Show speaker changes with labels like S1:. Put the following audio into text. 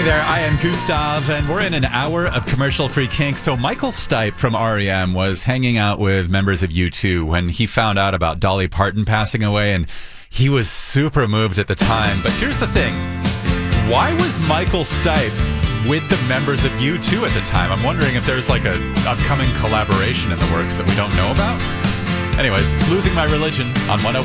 S1: There, I am Gustav, and we're in an hour of commercial-free kink. So Michael Stipe from REM was hanging out with members of U2 when he found out about Dolly Parton passing away, and he was super moved at the time. But here's the thing. Why was Michael Stipe with the members of U2 at the time? I'm wondering if there's like an upcoming collaboration in the works that we don't know about. Anyways, it's Losing My Religion on 105.